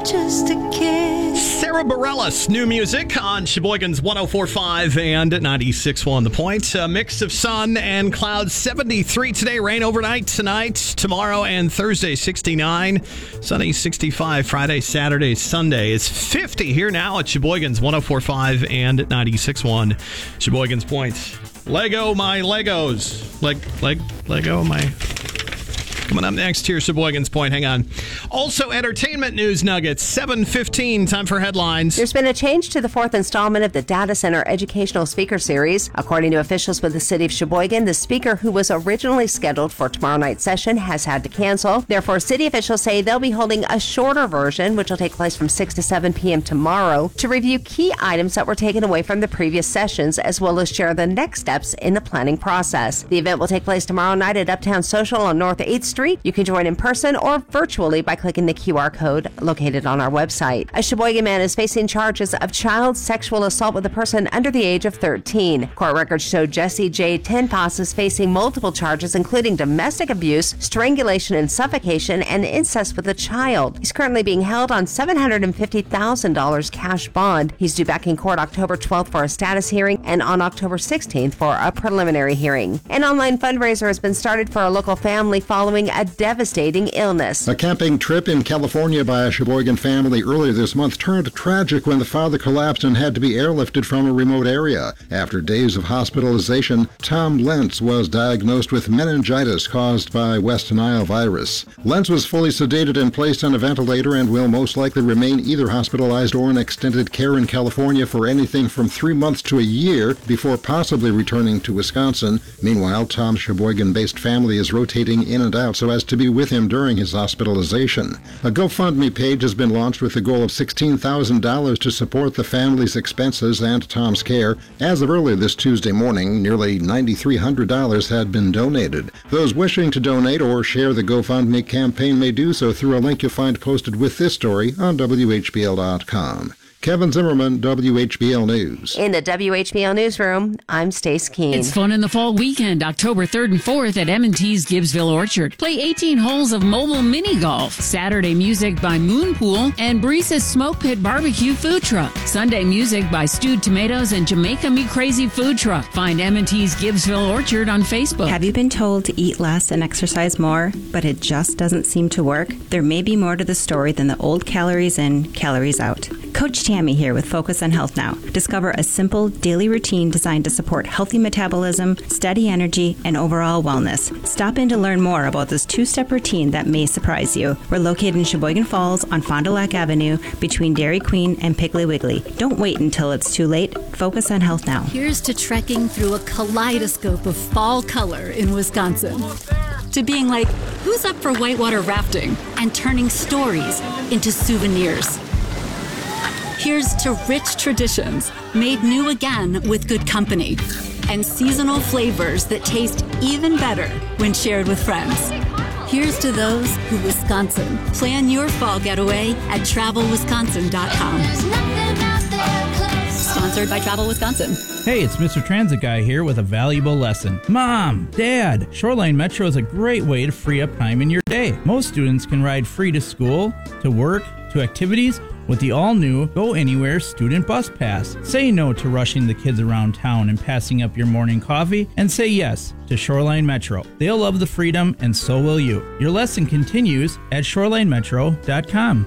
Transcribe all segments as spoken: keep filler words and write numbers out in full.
just a kiss. Sarah Bareilles, new music on Sheboygan's one oh four point five and ninety-six point one The Point. A mix of sun and clouds. seventy-three today, rain overnight tonight, tomorrow and Thursday, sixty-nine. Sunny, sixty-five. Friday, Saturday, Sunday. It's fifty here now at Sheboygan's one oh four point five and ninety-six point one Sheboygan's Point. Lego my Legos. Leg, leg, Lego my... Coming up next here, Sheboygan's Point. Hang on. Also, entertainment news nuggets. seven fifteen, time for headlines. There's been a change to the fourth installment of the Data Center Educational Speaker Series. According to officials with the city of Sheboygan, the speaker who was originally scheduled for tomorrow night's session has had to cancel. Therefore, city officials say they'll be holding a shorter version, which will take place from six to seven p.m. tomorrow, to review key items that were taken away from the previous sessions, as well as share the next steps in the planning process. The event will take place tomorrow night at Uptown Social on North eighth Street. You can join in person or virtually by clicking the Q R code located on our website. A Sheboygan man is facing charges of child sexual assault with a person under the age of thirteen. Court records show Jesse J. Tenpas is facing multiple charges, including domestic abuse, strangulation and suffocation, and incest with a child. He's currently being held on seven hundred fifty thousand dollars cash bond. He's due back in court October twelfth for a status hearing and on October sixteenth for a preliminary hearing. An online fundraiser has been started for a local family following a devastating illness. A camping trip in California by a Sheboygan family earlier this month turned tragic when the father collapsed and had to be airlifted from a remote area. After days of hospitalization, Tom Lentz was diagnosed with meningitis caused by West Nile virus. Lentz was fully sedated and placed on a ventilator and will most likely remain either hospitalized or in extended care in California for anything from three months to a year before possibly returning to Wisconsin. Meanwhile, Tom's Sheboygan-based family is rotating in and out so as to be with him during his hospitalization. A GoFundMe page has been launched with the goal of sixteen thousand dollars to support the family's expenses and Tom's care. As of earlier this Tuesday morning, nearly nine thousand three hundred dollars had been donated. Those wishing to donate or share the GoFundMe campaign may do so through a link you'll find posted with this story on W H B L dot com. Kevin Zimmerman, W H B L News. In the W H B L Newsroom, I'm Stace Keene. It's fun in the fall weekend, October third and fourth at M and T's Gibbsville Orchard. Play eighteen holes of mobile mini golf. Saturday music by Moonpool and Breeze's Smoke Pit Barbecue Food Truck. Sunday music by Stewed Tomatoes and Jamaica Me Crazy Food Truck. Find M and T's Gibbsville Orchard on Facebook. Have you been told to eat less and exercise more, but it just doesn't seem to work? There may be more to the story than the old calories in, calories out. Coach Tammy here with Focus on Health Now. Discover a simple daily routine designed to support healthy metabolism, steady energy, and overall wellness. Stop in to learn more about this two-step routine that may surprise you. We're located in Sheboygan Falls on Fond du Lac Avenue between Dairy Queen and Piggly Wiggly. Don't wait until it's too late. Focus on Health Now. Here's to trekking through a kaleidoscope of fall color in Wisconsin. To being like, who's up for whitewater rafting? And turning stories into souvenirs. Here's to rich traditions made new again with good company and seasonal flavors that taste even better when shared with friends. Here's to those who Wisconsin. Plan your fall getaway at travel wisconsin dot com. Sponsored by Travel Wisconsin. Hey, it's Mister Transit Guy here with a valuable lesson. Mom, Dad, Shoreline Metro is a great way to free up time in your day. Most students can ride free to school, to work, to activities with the all-new Go Anywhere Student Bus Pass. Say no to rushing the kids around town and passing up your morning coffee, and say yes to Shoreline Metro. They'll love the freedom, and so will you. Your lesson continues at shoreline metro dot com.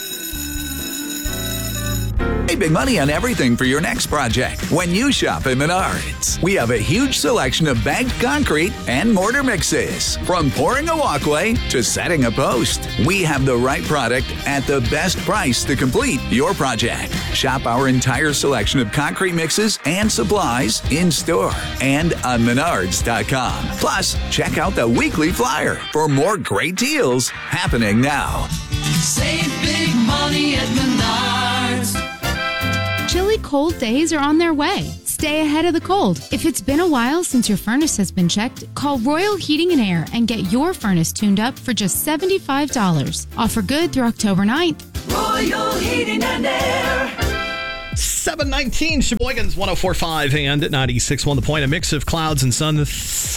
Save big money on everything for your next project when you shop at Menards. We have a huge selection of bagged concrete and mortar mixes. From pouring a walkway to setting a post, we have the right product at the best price to complete your project. Shop our entire selection of concrete mixes and supplies in store and on menards dot com. Plus, check out the weekly flyer for more great deals happening now. Save big money at Menards. Chilly cold days are on their way. Stay ahead of the cold. If it's been a while since your furnace has been checked, call Royal Heating and Air and get your furnace tuned up for just seventy-five dollars. Offer good through October ninth. Royal Heating and Air. seven nineteen, Sheboygan's one oh four point five and ninety-six point one The Point. A mix of clouds and sun.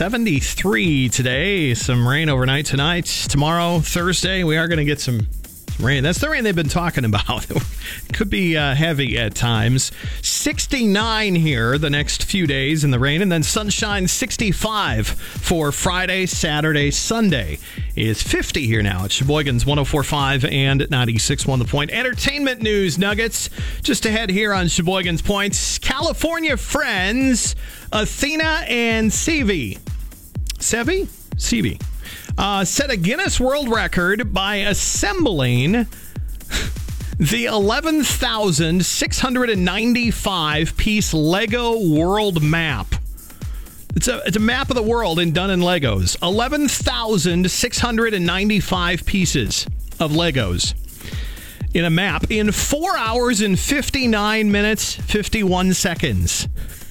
seventy-three today. Some rain overnight tonight. Tomorrow, Thursday, we are going to get some Rain. That's the rain they've been talking about. It could be uh, heavy at times. sixty-nine here the next few days in the rain, and then sunshine sixty-five for Friday, Saturday, Sunday. Is fifty here now at Sheboygan's one oh four point five and ninety-six point one The Point. Entertainment news nuggets just ahead here on Sheboygan's Points. California friends Athena and Sevi. Sevi? Sevi. Uh, set a Guinness World Record by assembling the eleven thousand six hundred ninety-five piece Lego world map. It's a, it's a map of the world and done in Legos. eleven thousand six hundred ninety-five pieces of Legos in a map in four hours and fifty-nine minutes, fifty-one seconds.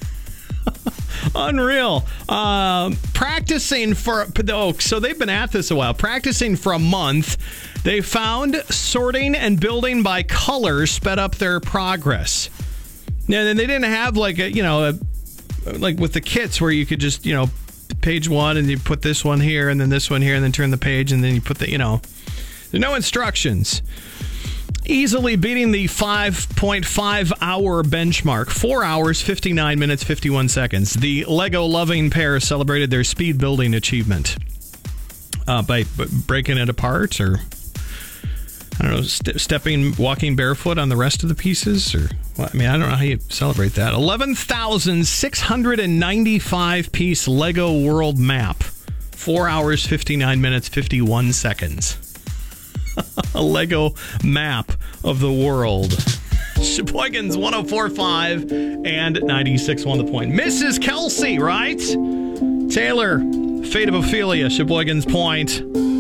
Unreal. Uh, practicing for, oh, so they've been at this a while. Practicing for a month. They found sorting and building by color sped up their progress. Now, then they didn't have like a, you know, a, like with the kits where you could just, you know, page one and you put this one here and then this one here and then turn the page and then you put the, you know, there's no instructions. Easily beating the five point five hour benchmark. four hours, fifty-nine minutes, fifty-one seconds. The Lego-loving pair celebrated their speed building achievement uh, by b- breaking it apart or, I don't know, st- stepping, walking barefoot on the rest of the pieces. Or, well, I mean, I don't know how you celebrate that. eleven thousand six hundred ninety-five piece Lego world map. four hours, fifty-nine minutes, fifty-one seconds. A Lego map of the world. Sheboygan's one oh four point five and ninety-six point one The Point. Missus Kelsey, right? Taylor, Fate of Ophelia, Sheboygan's Point.